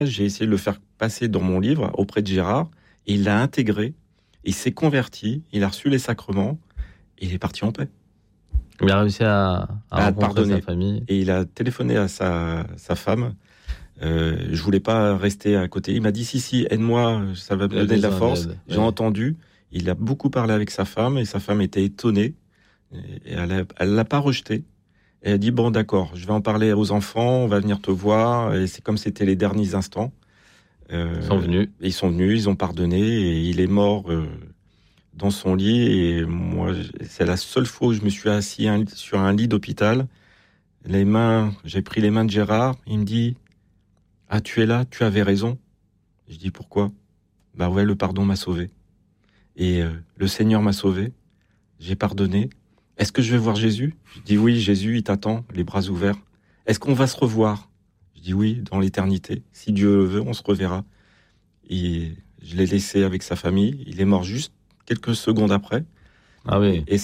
J'ai essayé de le faire passer dans mon livre auprès de Gérard, et il l'a intégré, il s'est converti, il a reçu les sacrements, et il est parti en paix. Il a réussi à rencontrer pardonner. sa famille. Et il a téléphoné à sa femme. Je voulais pas rester à côté. Il m'a dit si, aide-moi, ça va me donner de la force. J'ai entendu. Il a beaucoup parlé avec sa femme, et sa femme était étonnée. Et elle l'a pas rejeté. Et elle a dit bon, d'accord, je vais en parler aux enfants, on va venir te voir. Et c'est comme c'était les derniers instants. Ils sont venus. Ils ont pardonné, et il est mort dans son lit. Et moi, c'est la seule fois où je me suis assis sur un lit d'hôpital. J'ai pris les mains de Gérard. Il me dit ah, tu es là, tu avais raison. Je dis pourquoi? Bah ouais, le pardon m'a sauvé. Et le Seigneur m'a sauvé. J'ai pardonné. Est-ce que je vais voir Jésus? Je dis oui, Jésus, il t'attend, les bras ouverts. Est-ce qu'on va se revoir? Je dis oui, dans l'éternité. Si Dieu le veut, on se reverra. Et je l'ai laissé avec sa famille. Il est mort juste quelques secondes après. Ah oui. Et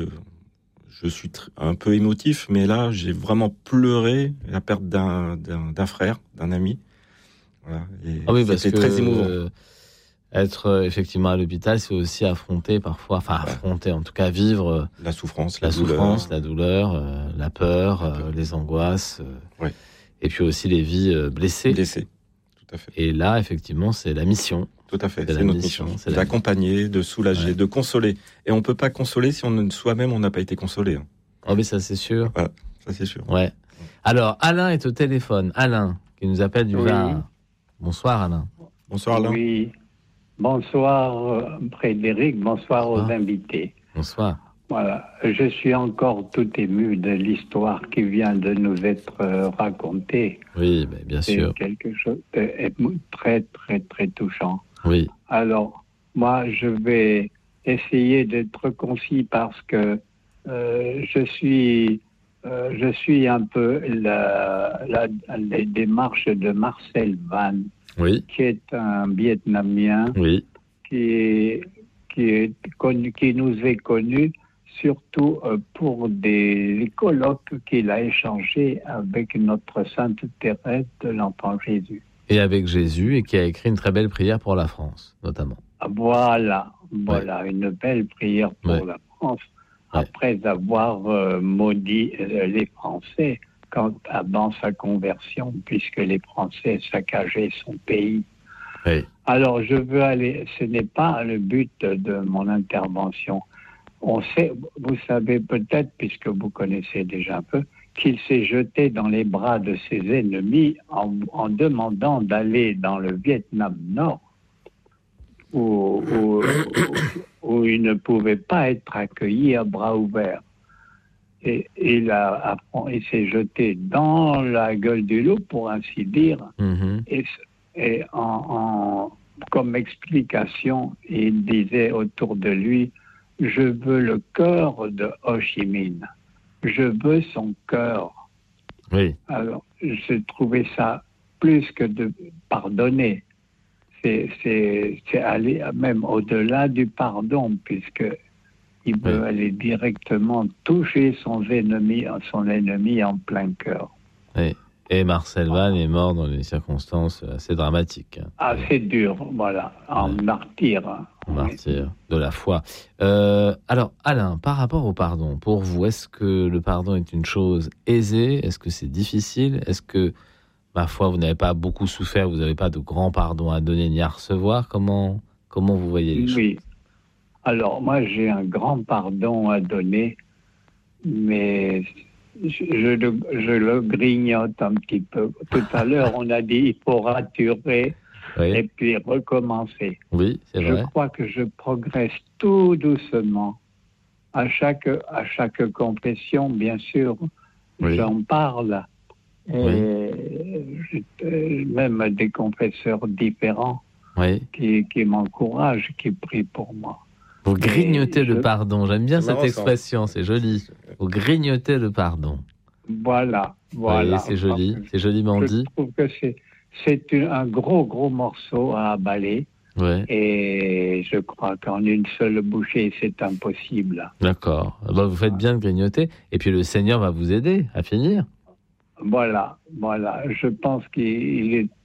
je suis un peu émotif, mais là, j'ai vraiment pleuré la perte d'un frère, d'un ami. Voilà. Et c'était très émouvant. Être effectivement à l'hôpital, c'est aussi affronter parfois, affronter, en tout cas vivre la souffrance, la douleur, la peur, les angoisses, et puis aussi les vies blessées. Tout à fait. Et là, effectivement, c'est la mission. Tout à fait, c'est notre mission. C'est d'accompagner, de soulager, de consoler. Et on ne peut pas consoler si soi-même on n'a pas été consolé. Oh, mais ça, c'est sûr. Voilà, ça, c'est sûr. Ouais. Alors, Alain est au téléphone. Alain, qui nous appelle du Var. Bonsoir, Alain. Bonsoir, Alain. Oui. Bonsoir, Frédéric. Bonsoir aux invités. Bonsoir. Voilà. Je suis encore tout ému de l'histoire qui vient de nous être racontée. Oui, mais bien sûr. C'est quelque chose de très, très, très touchant. Oui. Alors, moi, je vais essayer d'être concis parce que je suis un peu les démarches de Marcel Van, qui est un Vietnamien, qui nous est connu surtout pour des colloques qu'il a échangés avec notre Sainte Thérèse de l'Enfant Jésus. Et avec Jésus, et qui a écrit une très belle prière pour la France, notamment. Voilà, une belle prière pour la France, après avoir maudit les Français avant sa conversion, puisque les Français saccageaient son pays. Oui. Alors, ce n'est pas le but de mon intervention. On sait, vous savez peut-être, puisque vous connaissez déjà un peu, qu'il s'est jeté dans les bras de ses ennemis en demandant d'aller dans le Vietnam Nord, où il ne pouvait pas être accueilli à bras ouverts. Et il s'est jeté dans la gueule du loup, pour ainsi dire, et comme explication, il disait autour de lui: je veux le cœur de Ho Chi Minh. Je veux son cœur. Oui. Alors, j'ai trouvé ça plus que de pardonner. C'est aller même au-delà du pardon, puisque il veut aller directement toucher son ennemi en plein cœur. Oui. Et Marcel Van est mort dans des circonstances assez dramatiques. Assez dures, voilà, en martyr. Martyr de la foi. Alors, Alain, par rapport au pardon, pour vous, est-ce que le pardon est une chose aisée? Est-ce que c'est difficile? Est-ce que, ma foi, vous n'avez pas beaucoup souffert, vous n'avez pas de grand pardon à donner ni à recevoir? Comment vous voyez les choses? Oui. Alors, moi, j'ai un grand pardon à donner, mais je le grignote un petit peu. Tout à l'heure, on a dit il faut raturer et puis recommencer. Oui, c'est vrai. Je crois que je progresse tout doucement. À chaque confession, bien sûr, j'en parle. Et même des confesseurs différents qui m'encouragent, qui prient pour moi. Vous grignotez le pardon. J'aime bien cette expression, c'est joli. Vous grignotez le pardon. Voilà. Oui, c'est joli, c'est joliment dit. Je trouve que c'est un gros morceau à avaler. Ouais. Et je crois qu'en une seule bouchée, c'est impossible. D'accord. Vous faites bien de grignoter. Et puis le Seigneur va vous aider à finir. Voilà. Je pense qu'il est